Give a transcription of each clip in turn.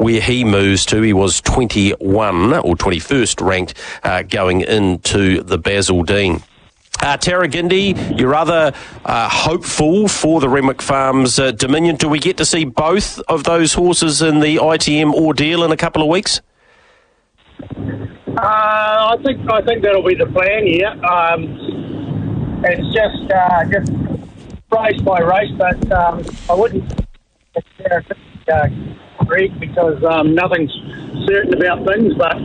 where he moves to. He was 21 or 21st ranked going into the Basildine. Tarragindi, your other hopeful for the Renwick Farms Dominion. Do we get to see both of those horses in the ITM ordeal in a couple of weeks? I think that'll be the plan here. It's just race by race, but I wouldn't Greg because nothing's certain about things. But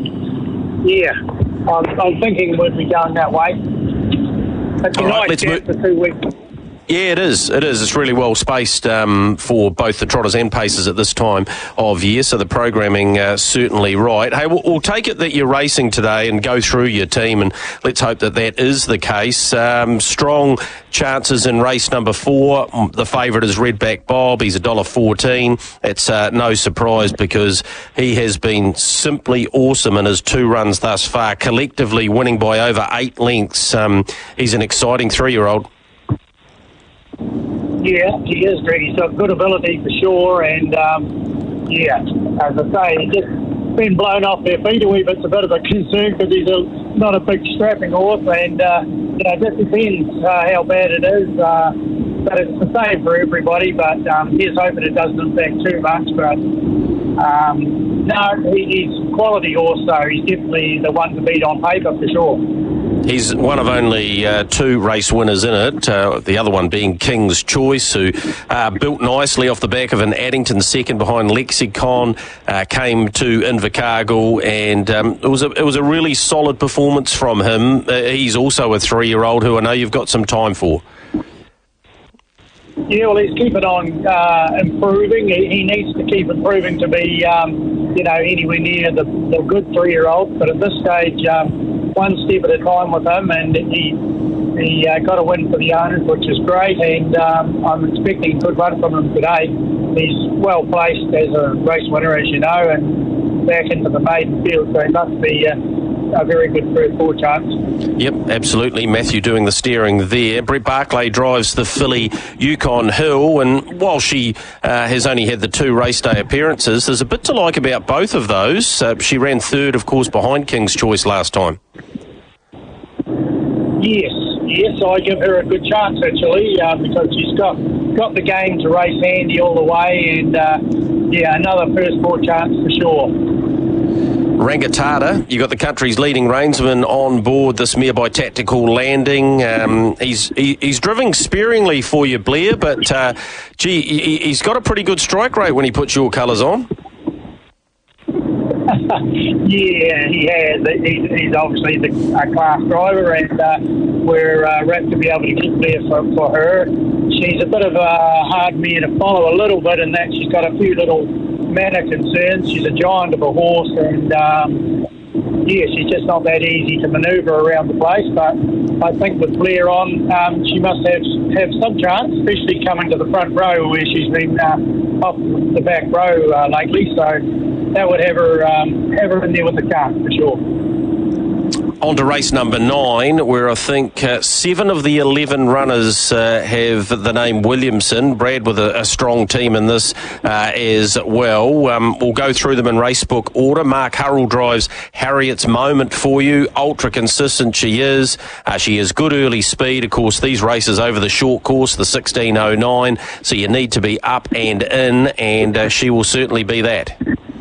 I'm thinking we'd be going that way. It's a nice gap for 2 weeks. Yeah, it is. It's really well spaced for both the trotters and pacers at this time of year, so the programming certainly right. Hey, we'll take it that you're racing today and go through your team, and let's hope that that is the case. Strong chances in race number 4. The favourite is Redback Bob. He's $1.14. It's no surprise because he has been simply awesome in his 2 runs thus far, collectively winning by over 8 lengths. He's an exciting 3-year-old. Yeah, he is, Greg. He's got good ability for sure, and as I say, he's just been blown off their feet a wee bit. It's a bit of a concern because he's not a big strapping horse, and it just depends how bad it is. But it's the same for everybody. But here's hoping it doesn't impact too much. But no, he's a quality horse, so he's definitely the one to beat on paper for sure. He's one of only 2 race winners in it, the other one being King's Choice, who built nicely off the back of an Addington second behind Lexicon, came to Invercargill, and it was a really solid performance from him. He's also a 3-year-old who I know you've got some time for. Yeah, well, he's keeping on improving. He needs to keep improving to be, anywhere near the good 3-year-old. But at this stage, one step at a time with him, and he got a win for the owners, which is great. And I'm expecting a good run from him today. He's well placed as a race winner, as you know, and back into the maiden field, so he must be a very good first 4 chance. Yep, absolutely. Matthew doing the steering there. Brett Barclay drives the filly Yukon Hill, and while she has only had the 2 race day appearances, there's a bit to like about both of those. She ran 3rd, of course, behind King's Choice last time. Yes, I give her a good chance actually, because she's got the game to race handy all the way, and another first 4 chance for sure. Rangatata, you got the country's leading reinsman on board this mare by Tactical Landing. He's driven sparingly for you, Blair, but he's got a pretty good strike rate when he puts your colours on. Yeah, he has. He's obviously a class driver, and we're rapt to be able to get there for her. She's a bit of a hard mare to follow a little bit, in that she's got a few little manner concerns. She's a giant of a horse, and she's just not that easy to manoeuvre around the place. But I think with Blair on, she must have some chance, especially coming to the front row where she's been off the back row lately. So that would have her in there with the chance for sure. On to race number 9, where I think 7 of the 11 runners have the name Williamson. Brad with a strong team in this as well. We'll go through them in racebook order. Mark Hurrell drives Harriet's Moment for you. Ultra consistent she is. She has good early speed. Of course, these races over the short course, the 16:09, so you need to be up and in, and she will certainly be that.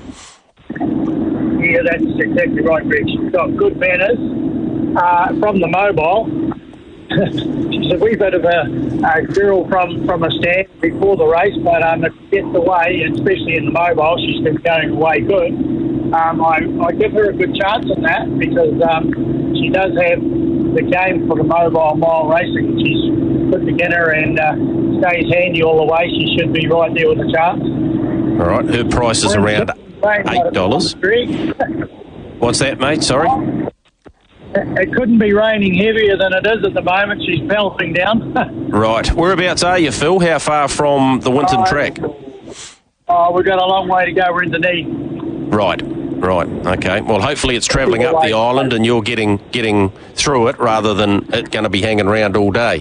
Yeah, that's exactly right, Greg. She's got good manners from the mobile. She's a wee bit of a girl from a stand before the race, but it gets away, especially in the mobile. She's been going away good. I give her a good chance in that because she does have the game for the mobile mile racing. She's a good beginner and stays handy all the way. She should be right there with a chance. All right, her price is around $8. What's that, mate? Sorry? It couldn't be raining heavier than it is at the moment. She's pelting down. Right. Whereabouts are you, Phil? How far from the Winton track? We've got a long way to go. We're in Dunedin. Right. Okay. Well, hopefully it's travelling up the island and you're getting through it rather than it going to be hanging around all day.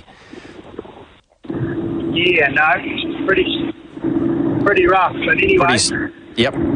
Yeah, no, it's pretty rough. But anyway. Yep.